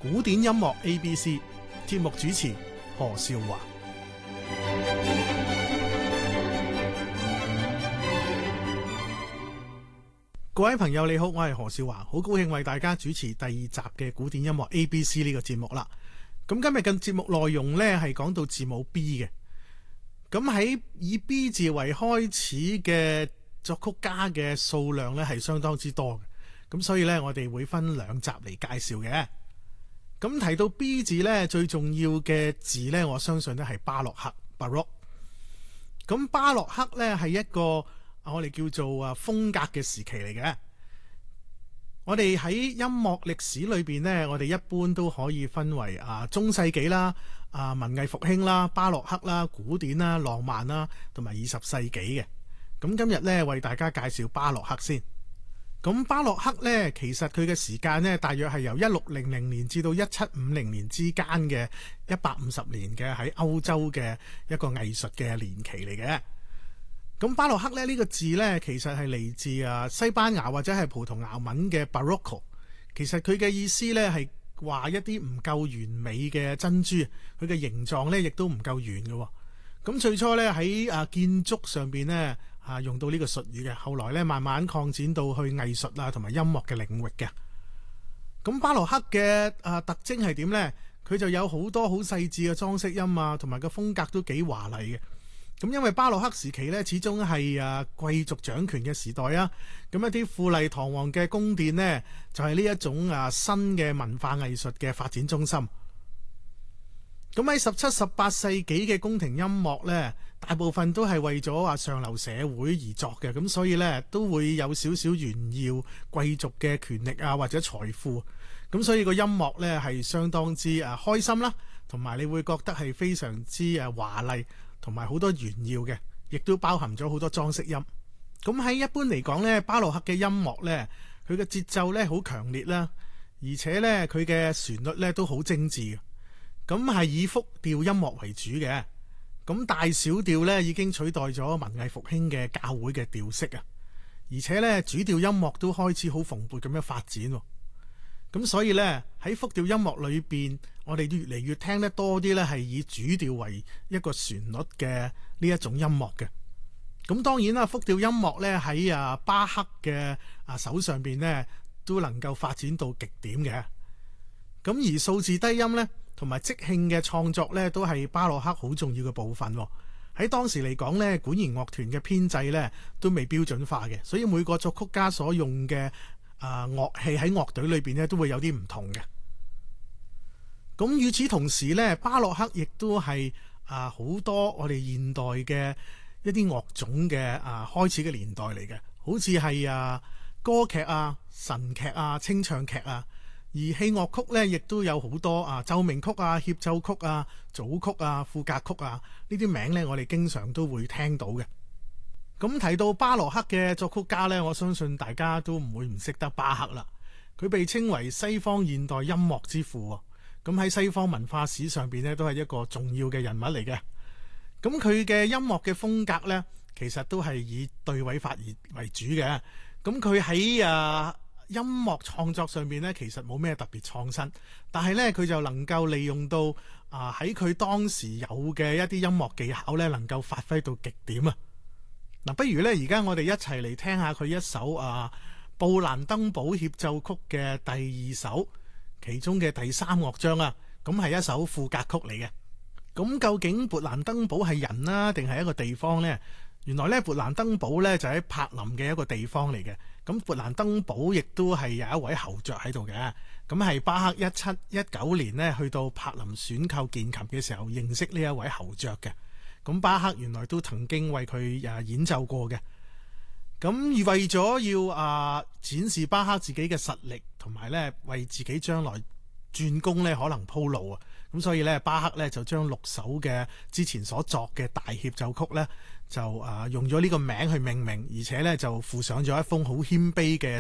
古典音樂 ABC 節目主持何少華。各位朋友你好，我係何少華，好高興為大家主持第二集嘅古典音樂 ABC 呢個節目啦。咁今日嘅節目內容呢係講到字母 B 嘅。咁喺以 B 字為開始嘅作曲家嘅數量呢係相當之多嘅。咁所以呢，我哋會分兩集嚟介紹嘅。咁提到 B 字呢，最重要嘅字呢，我相信呢係巴洛克 Baroque。咁巴洛克呢係一個我哋叫做風格嘅時期嚟嘅。我哋喺音樂歷史裏邊呢，我哋一般都可以分為中世紀啦、文藝復興啦、巴洛克啦、古典啦、浪漫啦，同埋20世紀嘅。咁今日呢，為大家介紹巴洛克先。咁巴洛克呢，其實佢嘅時間呢，大約係由1600年至到1750年之間嘅150年嘅喺歐洲嘅一個藝術嘅年期嚟嘅。咁巴洛克呢個字呢，其實係嚟自西班牙或者係葡萄牙文嘅 Barocco。其實佢嘅意思呢係話一啲唔夠完美嘅珍珠，佢嘅形狀呢亦都唔夠圓嘅。咁最初呢，喺建築上邊呢用到呢個術語嘅，後來呢慢慢擴展到去藝術同埋音樂嘅領域嘅。咁巴洛克嘅特徵係點呢？佢就有好多好細緻嘅裝飾音同埋個風格都幾華麗嘅。咁因為巴洛克時期呢，始終係貴族掌權嘅時代啊，咁一啲富麗堂皇嘅宮殿呢，就係呢一種新嘅文化藝術嘅發展中心。咁喺17、18世紀嘅宮廷音樂呢，大部分都係為咗上流社會而作嘅，咁所以呢，都會有少少炫耀貴族嘅權力或者財富，咁所以個音樂呢，係相當之開心啦，同埋你會覺得係非常之華麗。同埋好多炫耀嘅，亦都包含咗好多裝飾音。咁喺一般嚟講呢，巴洛克嘅音樂呢，佢嘅節奏呢好強烈啦，而且呢，佢嘅旋律呢都好精緻嘅。咁係以複調音樂為主嘅。咁大小調呢已經取代咗文藝復興嘅教會嘅調式啊，而且呢，主調音樂都開始好蓬勃咁樣發展。咁所以呢，喺複調音樂裏邊，我哋越嚟越聽得多啲呢係以主調為一個旋律嘅呢一種音樂嘅。咁當然啦，複調音樂呢喺巴克嘅手上邊呢都能夠發展到極點嘅。咁而數字低音呢，同埋即興嘅創作呢，都係巴洛克好重要嘅部分。喺當時嚟講呢，管弦樂團嘅編制呢都未標準化嘅，所以每個作曲家所用嘅樂器喺樂隊裏邊咧都會有啲唔同嘅。咁與此同時咧，巴洛克亦都係好多我哋現代嘅一啲樂種嘅開始嘅年代嚟嘅，好似係歌劇神劇清唱劇而戲樂曲咧亦都有好多奏鳴曲協奏曲組曲賦格曲呢啲名咧，我哋經常都會聽到嘅。咁提到巴洛克嘅作曲家呢，我相信大家都唔會唔識得巴克啦。佢被稱為西方現代音樂之父，咁喺西方文化史上邊呢，都係一個重要嘅人物嚟嘅。咁佢嘅音樂嘅風格呢，其實都係以對位法為主嘅。咁佢喺音樂創作上邊呢，其實冇咩特別創新，但係呢，佢就能夠利用到喺佢當時有嘅一啲音樂技巧呢，能夠發揮到極點啊！嗱，不如呢，而家我哋一齊嚟聽下佢一首布蘭登堡協奏曲嘅第2首，其中嘅第3樂章咁係一首賦格曲嚟嘅。咁究竟勃蘭登堡係人啦，定係一個地方呢？原來呢，勃蘭登堡呢就喺柏林嘅一個地方嚟嘅。咁勃蘭登堡亦都係有一位侯爵喺度嘅。咁係巴克1719年呢去到柏林選購鍵琴嘅時候認識呢一位侯爵嘅。咁巴克原來都曾經為佢演奏過嘅。咁為咗要展示巴克自己嘅實力，同埋咧為自己將來轉工咧可能鋪路咁所以咧巴克咧就將6首嘅之前所作嘅大協奏曲咧就用咗呢個名去命名，而且咧就附上咗一封好謙卑嘅